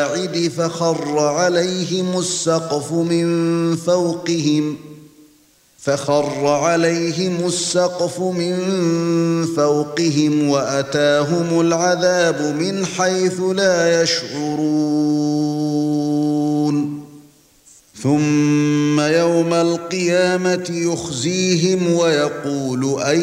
فخر عليهم السقف من فوقهم وأتاهم العذاب من حيث لا يشعرون ثم يوم القيامة يخزيهم ويقول